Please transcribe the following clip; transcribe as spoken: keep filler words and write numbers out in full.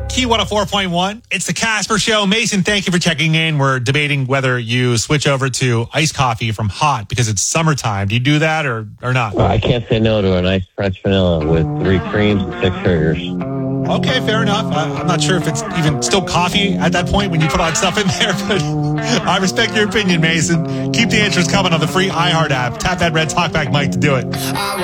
Key one oh four point one. It's the Casper Show. Mason, thank you for checking in. We're debating whether you switch over to iced coffee from hot because it's summertime. Do you do that or, or not? Well, I can't say no to a nice French vanilla with three creams and six sugars. Okay, fair enough. I, I'm not sure if it's even still coffee at that point when you put on stuff in there, but I respect your opinion, Mason. Keep the answers coming on the free iHeart app. Tap that red talkback mic to do it.